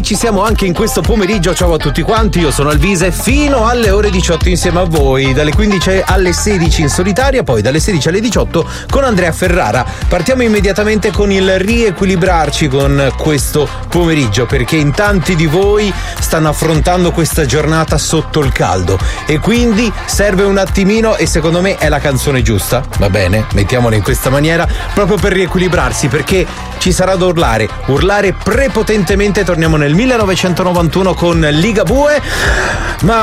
ci siamo anche in questo pomeriggio. Ciao a tutti quanti, io sono Alvise fino alle ore 18 insieme a voi, dalle 15 alle 16 in solitaria, poi dalle 16 alle 18 con Andrea Ferrara. Partiamo immediatamente con il riequilibrarci con questo pomeriggio, perché in tanti di voi stanno affrontando questa giornata sotto il caldo e quindi serve un attimino, e secondo me è la canzone giusta, va bene, mettiamola in questa maniera, proprio per riequilibrarsi, perché ci sarà da urlare prepotentemente. Torniamo nel 1991 con Ligabue, ma